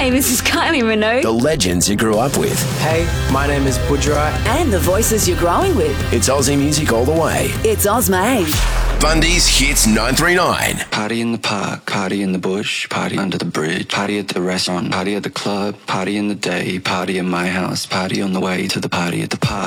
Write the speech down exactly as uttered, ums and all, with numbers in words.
Hey, this is Kylie Minogue. The legends you grew up with. Hey, my name is Budra. And the voices you're growing with. It's Aussie music all the way. It's Ozmade. Bundy's Hits nine three nine. Party in the park, party in the bush, party under the bridge, party at the restaurant, party at the club, party in the day, party in my house, party on the way to the party at the park.